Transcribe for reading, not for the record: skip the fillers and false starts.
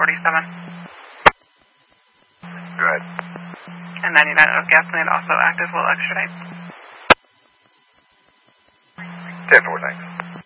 47. Go ahead. And 99 of gasoline also active, will extradite. 10-4, thanks.